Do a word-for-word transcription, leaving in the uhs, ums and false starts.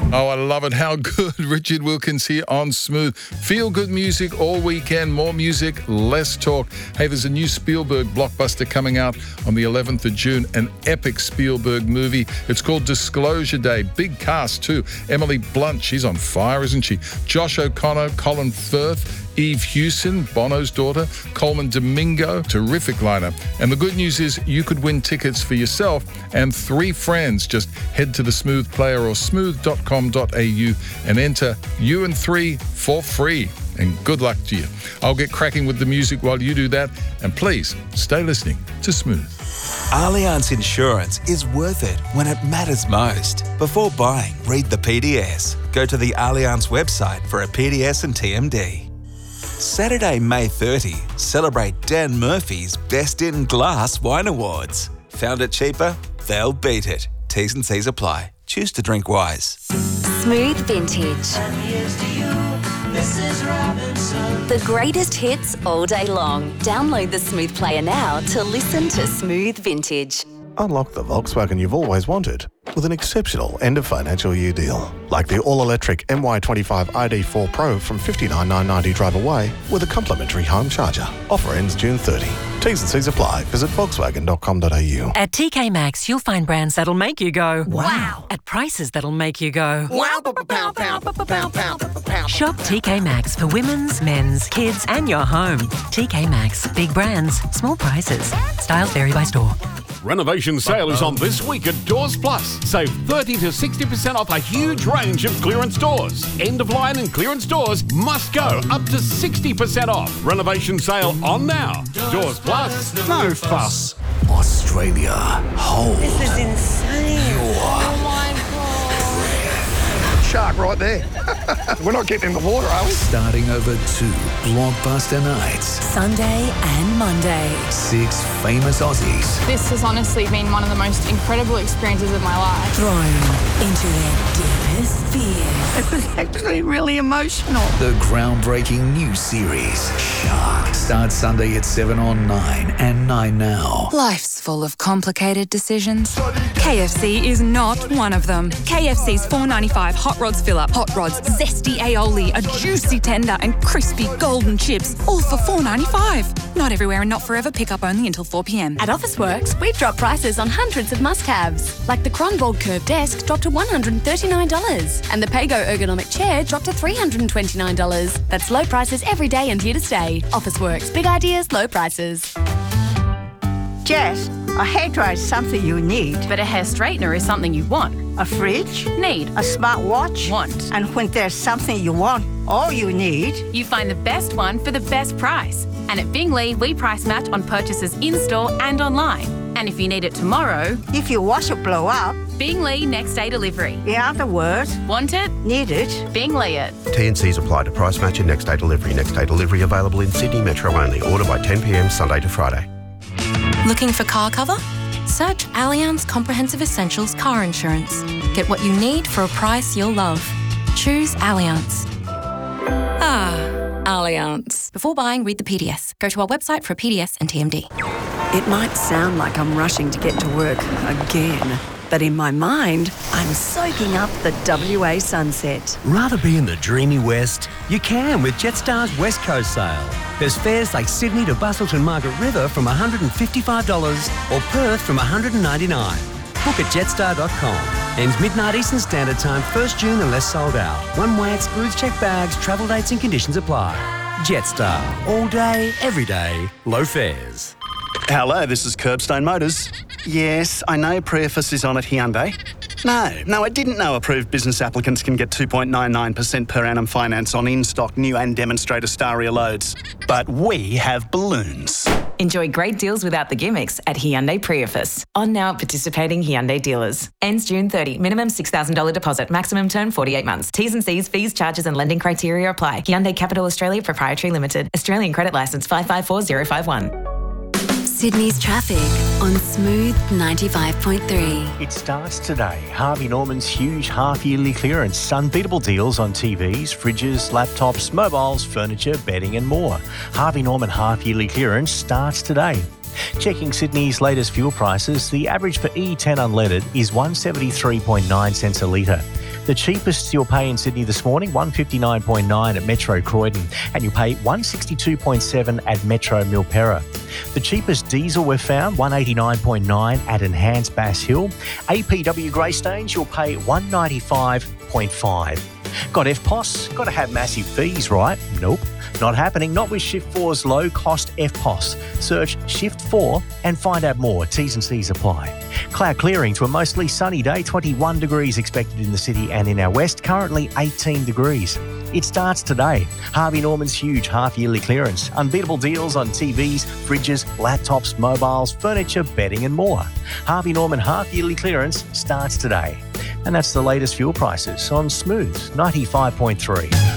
Oh, I love it. How good. Richard Wilkins here on Smooth. Feel good music all weekend. More music, less talk. Hey, there's a new Spielberg blockbuster coming out on the eleventh of June, an epic Spielberg movie. It's called Disclosure Day. Big cast too. Emily Blunt, she's on fire, isn't she? Josh O'Connor, Colin Firth, Eve Hewson, Bono's daughter, Coleman Domingo, terrific lineup. And the good news is you could win tickets for yourself and three friends. Just head to the Smooth Player or smooth dot com dot a u and enter you and three for free. And good luck to you. I'll get cracking with the music while you do that. And please stay listening to Smooth. Allianz Insurance is worth it when it matters most. Before buying, read the P D S. Go to the Allianz website for a P D S and T M D. Saturday, May thirtieth, celebrate Dan Murphy's Best in Glass Wine Awards. Found it cheaper? They'll beat it. T's and C's apply. Choose to drink wise. Smooth Vintage. The greatest hits all day long. Download the Smooth Player now to listen to Smooth Vintage. Unlock the Volkswagen you've always wanted with an exceptional end-of-financial year deal. Like the all-electric M Y twenty-five I D four Pro from fifty-nine thousand nine hundred ninety dollars drive away with a complimentary home charger. Offer ends June thirtieth. T's and C's apply. Visit volkswagen dot com dot a u. At T K Maxx, you'll find brands that'll make you go, wow. At prices that'll make you go, wow. Shop T K Maxx for women's, men's, kids and your home. T K Maxx. Big brands, small prices. Styles vary by store. Renovation sale is on this week at Doors Plus. Save thirty to sixty percent off a huge range of clearance doors. End of line and clearance doors must go up to sixty percent off. Renovation sale on now. Doors Plus. No fuss. Australia, hold. This is insane. Your oh my God. Shark right there. We're not getting in the water, are we? Starting over two blockbuster nights. Sunday and Monday. Six famous Aussies. This has honestly been one of the most incredible experiences of my life. Thrown into their deepest fears. It was actually really emotional. The groundbreaking new series, Shark, starts Sunday at seven on nine and nine now. Life's full of complicated decisions. K F C is not one of them. K F C's four ninety-five Hot Rods fill-up, Hot Rods, zesty aioli, a juicy tender and crispy golden chips, all for four ninety-five. Not everywhere and not forever. Pick up only until four p.m. At Officeworks, we've dropped prices on hundreds of must-haves, like the Kronborg Curve Desk dropped to one hundred thirty-nine dollars and the Pago Ergonomic Chair dropped to three hundred twenty-nine dollars. That's low prices every day and here to stay. Officeworks, big ideas, low prices. Jess, a hairdryer is something you need. But a hair straightener is something you want. A fridge? Need. A smartwatch? Want. And when there's something you want, all you need... You find the best one for the best price. And at Bingley, we price match on purchases in-store and online. And if you need it tomorrow... If your washer blow up... Bingley next day delivery. In other words... Want it? Need it? Bingley it. T and C's apply to price match and next day delivery. Next day delivery available in Sydney Metro only. Order by ten p.m. Sunday to Friday. Looking for car cover? Search Allianz Comprehensive Essentials Car Insurance. Get what you need for a price you'll love. Choose Allianz. Ah, Allianz. Before buying, read the P D S. Go to our website for a P D S and T M D. It might sound like I'm rushing to get to work again, but in my mind, I'm soaking up the W A sunset. Rather be in the dreamy West? You can with Jetstar's West Coast sale. There's fares like Sydney to Busselton Margaret River from one hundred fifty-five dollars or Perth from one hundred ninety-nine dollars. Book at jetstar dot com. Ends midnight Eastern Standard Time, first June unless sold out. One way excludes check bags, travel dates and conditions apply. Jetstar. All day, every day, low fares. Hello, this is Curbstone Motors. Yes, I know Prius is on at Hyundai. No, no, I didn't know approved business applicants can get two point nine nine percent per annum finance on in-stock new and demonstrator Staria loads. But we have balloons. Enjoy great deals without the gimmicks at Hyundai Prius. On now at participating Hyundai dealers. Ends June thirtieth. Minimum six thousand dollars deposit. Maximum term forty-eight months. T's and C's, fees, charges and lending criteria apply. Hyundai Capital Australia Proprietary Limited. Australian credit licence five five four zero five one. Sydney's traffic on Smooth ninety-five point three. It starts today. Harvey Norman's huge half-yearly clearance. Unbeatable deals on T Vs, fridges, laptops, mobiles, furniture, bedding and more. Harvey Norman half-yearly clearance starts today. Checking Sydney's latest fuel prices, the average for E ten unleaded is one hundred seventy-three point nine cents a litre. The cheapest you'll pay in Sydney this morning, one fifty-nine point nine at Metro Croydon, and you'll pay one sixty-two point seven at Metro Milperra. The cheapest diesel we've found, one eighty-nine point nine at Enhanced Bass Hill. A P W Greystanes, you'll pay one ninety-five point five. Got F P O S? Got to have massive fees, right? Nope. Not happening, not with Shift four's low-cost F P O S. Search Shift four and find out more. T's and C's apply. Cloud clearing to a mostly sunny day, twenty-one degrees expected in the city and in our west, currently eighteen degrees. It starts today. Harvey Norman's huge half-yearly clearance. Unbeatable deals on T Vs, fridges, laptops, mobiles, furniture, bedding and more. Harvey Norman half-yearly clearance starts today. And that's the latest fuel prices on Smooth ninety-five point three.